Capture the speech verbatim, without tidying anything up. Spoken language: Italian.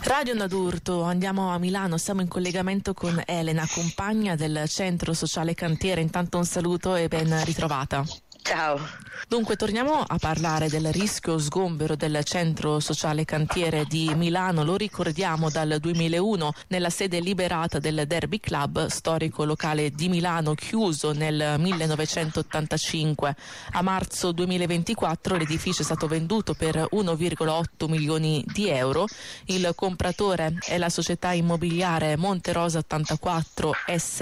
Radio Nadurto, andiamo a Milano, siamo in collegamento con Elena, compagna del Centro Sociale Cantiere. Intanto un saluto e ben ritrovata. Ciao. Dunque torniamo a parlare del rischio sgombero del Centro Sociale Cantiere di Milano. Lo ricordiamo dal duemilauno nella sede liberata del Derby Club, storico locale di Milano, chiuso nel millenovecentottantacinque. A marzo duemilaventiquattro l'edificio è stato venduto per uno virgola otto milioni di euro. Il compratore è la società immobiliare Monte Rosa ottantaquattro S